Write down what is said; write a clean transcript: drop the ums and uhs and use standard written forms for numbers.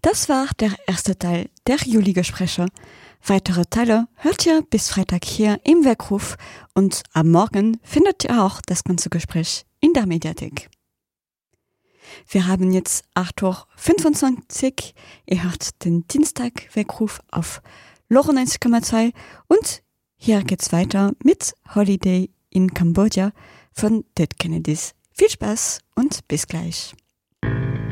Das war der erste Teil der Juli-Gespräche. Weitere Teile hört ihr bis Freitag hier im Weckruf und am Morgen findet ihr auch das ganze Gespräch in der Mediathek. Wir haben jetzt 8:25 Uhr. Ihr hört den Dienstag-Weckruf auf Lore 90,2 und hier geht's weiter mit Holiday in Kambodscha von Dead Kennedys. Viel Spaß und bis gleich.